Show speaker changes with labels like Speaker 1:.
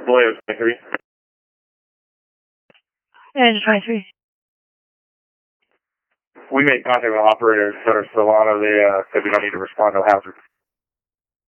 Speaker 1: Williams 23.
Speaker 2: Engine 23.
Speaker 1: We made contact with operators that are still on. They said we don't need to respond to hazard.